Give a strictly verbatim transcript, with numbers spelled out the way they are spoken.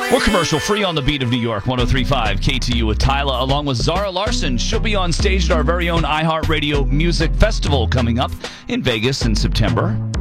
We're commercial free on the beat of New York, one oh three point five K T U with Tyla, along with Zara Larson. She'll be on stage at our very own iHeartRadio Music Festival coming up in Vegas in September.